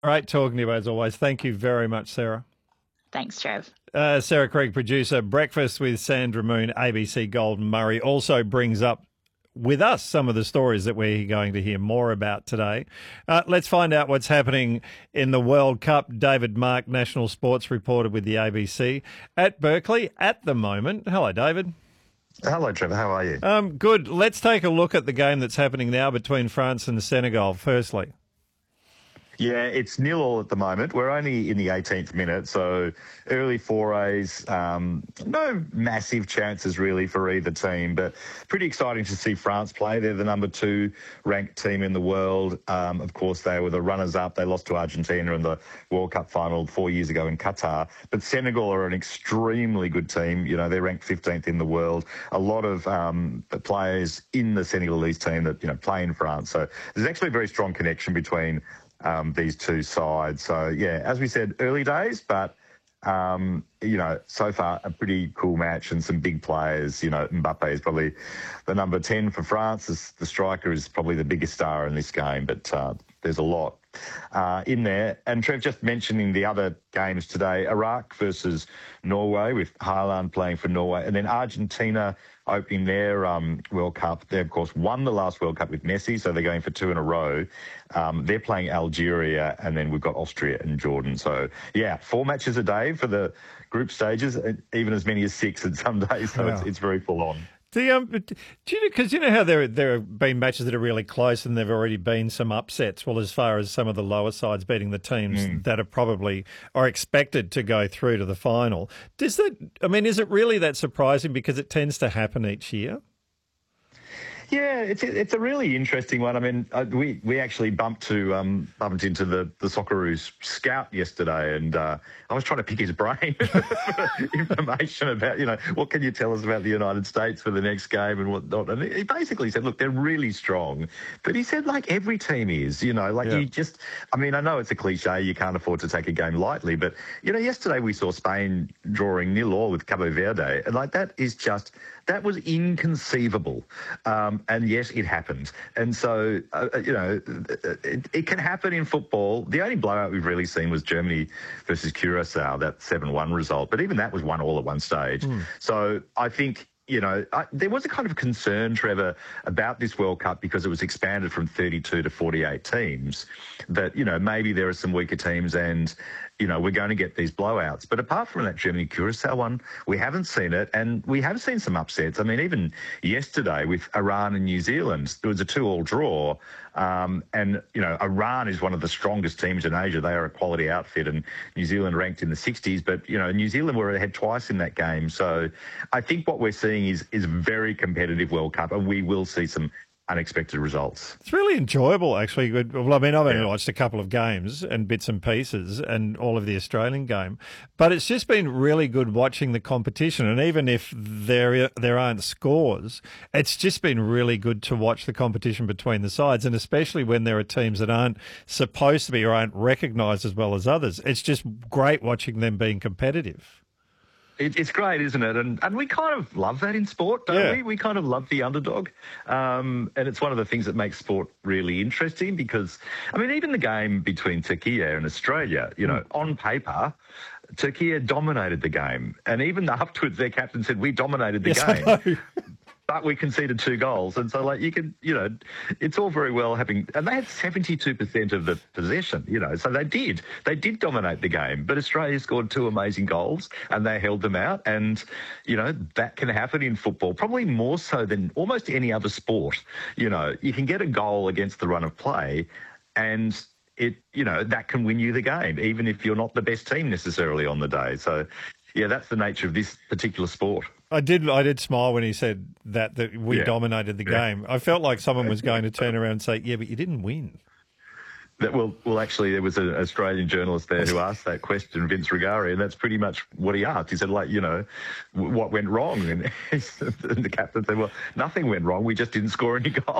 Great talking to you as always. Thank you very much, Sarah. Thanks, Trev. Sarah Craig, producer. Breakfast with Sandra Moon, ABC Golden Murray, also brings up with us some of the stories that we're going to hear more about today. Let's find out what's happening in the World Cup. David Mark, national sports reporter with the ABC at Berkeley at the moment. Hello, David. Hello, Trevor. How are you? Good. Let's take a look at the game that's happening now between France and Senegal, firstly. Yeah, it's 0-0 at the moment. We're only in the 18th minute, so early forays. No massive chances really for either team, but pretty exciting to see France play. They're the number 2 ranked team in the world. Of course, they were the runners-up. They lost to Argentina in the World Cup final 4 years ago in Qatar. But Senegal are an extremely good team. You know, they're ranked 15th in the world. A lot of players in the Senegalese team that, play in France. So there's actually a very strong connection between these two sides. So, yeah, as we said, early days, but, so far a pretty cool match and some big players. Mbappe is probably the number 10 for France. The striker is probably the biggest star in this game, but there's a lot in there. And Trev, just mentioning the other games today, Iraq versus Norway with Haaland playing for Norway, and then Argentina opening their World Cup. They, of course, won the last World Cup with Messi, so they're going for 2 in a row. They're playing Algeria, and then we've got Austria and Jordan. So, yeah, 4 matches a day for the group stages, even as many as 6 in some days, so it's very full on. Because you know how there have been matches that are really close and there have already been some upsets. Well, as far as some of the lower sides beating the teams that are expected to go through to the final. Is it really that surprising because it tends to happen each year? Yeah, it's a really interesting one. I mean, we actually bumped into the Socceroos scout yesterday, and I was trying to pick his brain for information about, what can you tell us about the United States for the next game and whatnot. And he basically said, look, they're really strong. But he said, like every team is, you just, I know it's a cliche, you can't afford to take a game lightly, but, yesterday we saw Spain drawing 0-0 with Cabo Verde, and that was inconceivable. And yet it happened. And so, it can happen in football. The only blowout we've really seen was Germany versus Curacao, that 7-1 result. But even that was 1-1 at one stage. So I think, there was a kind of concern, Trevor, about this World Cup because it was expanded from 32 to 48 teams, that, maybe there are some weaker teams and, we're going to get these blowouts. But apart from that Germany-Curacao one, we haven't seen it, and we have seen some upsets. I mean, even yesterday with Iran and New Zealand, there was a 2-2 draw, and, Iran is one of the strongest teams in Asia. They are a quality outfit, and New Zealand ranked in the 60s, but, New Zealand were ahead twice in that game. So I think what we're seeing is very competitive World Cup, and we will see some unexpected results. It's really enjoyable, actually. Well, I've only watched a couple of games and bits and pieces and all of the Australian game, but it's just been really good watching the competition. And even if there aren't scores, it's just been really good to watch the competition between the sides, and especially when there are teams that aren't supposed to be or aren't recognised as well as others. It's just great watching them being competitive. It's great, isn't it? And we kind of love that in sport, don't we? We kind of love the underdog. And it's one of the things that makes sport really interesting because, even the game between Turkey and Australia, on paper, Turkey dominated the game. And even afterwards, their captain said, we dominated the game. But we conceded 2 goals. And so, it's all very well having... And they had 72% of the possession, so they did dominate the game. But Australia scored 2 amazing goals and they held them out. And, that can happen in football, probably more so than almost any other sport. You can get a goal against the run of play and that can win you the game, even if you're not the best team necessarily on the day. So, yeah, that's the nature of this particular sport. I did smile when he said that we dominated the game. I felt like someone was going to turn around and say, yeah, but you didn't win. Well, actually, there was an Australian journalist there who asked that question, Vince Rigari, and that's pretty much what he asked. He said, what went wrong? And the captain said, well, nothing went wrong. We just didn't score any goals.